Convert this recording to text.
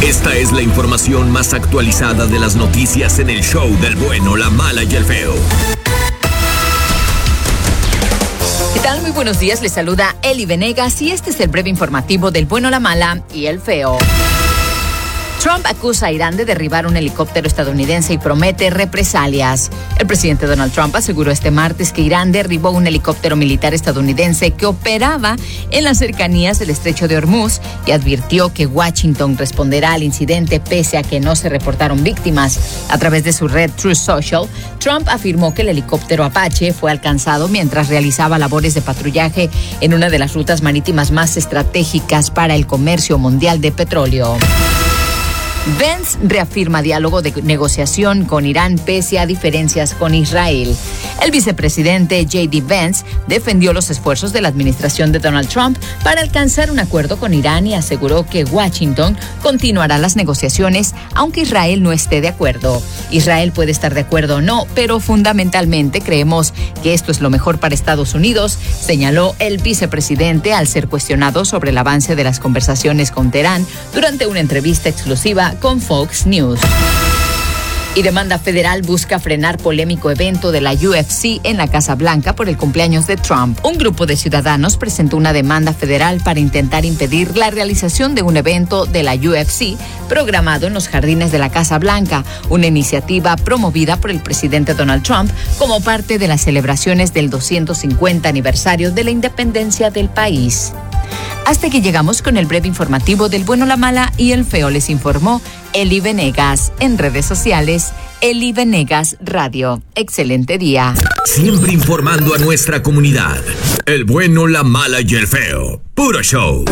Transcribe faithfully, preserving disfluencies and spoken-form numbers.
Esta es la información más actualizada de las noticias en el show del bueno, la mala y el feo. ¿Qué tal? Muy buenos días, les saluda Eli Venegas y este es el breve informativo del bueno, la mala y el feo. Trump acusa a Irán de derribar un helicóptero estadounidense y promete represalias. El presidente Donald Trump aseguró este martes que Irán derribó un helicóptero militar estadounidense que operaba en las cercanías del estrecho de Hormuz y advirtió que Washington responderá al incidente pese a que no se reportaron víctimas. A través de su red Truth Social, Trump afirmó que el helicóptero Apache fue alcanzado mientras realizaba labores de patrullaje en una de las rutas marítimas más estratégicas para el comercio mundial de petróleo. Vance reafirma diálogo de negociación con Irán pese a diferencias con Israel. El vicepresidente J D Vance defendió los esfuerzos de la administración de Donald Trump para alcanzar un acuerdo con Irán y aseguró que Washington continuará las negociaciones aunque Israel no esté de acuerdo. Israel puede estar de acuerdo o no, pero fundamentalmente creemos que esto es lo mejor para Estados Unidos, señaló el vicepresidente al ser cuestionado sobre el avance de las conversaciones con Teherán durante una entrevista exclusiva con Fox News. Y demanda federal busca frenar polémico evento de la U F C en la Casa Blanca por el cumpleaños de Trump. Un grupo de ciudadanos presentó una demanda federal para intentar impedir la realización de un evento de la U F C programado en los jardines de la Casa Blanca, una iniciativa promovida por el presidente Donald Trump como parte de las celebraciones del doscientos cincuenta aniversario de la independencia del país. Hasta aquí llegamos con el breve informativo del bueno, la mala y el feo, les informó Eli Venegas. En redes sociales, Eli Venegas Radio. Excelente día. Siempre informando a nuestra comunidad. El bueno, la mala y el feo. Puro show.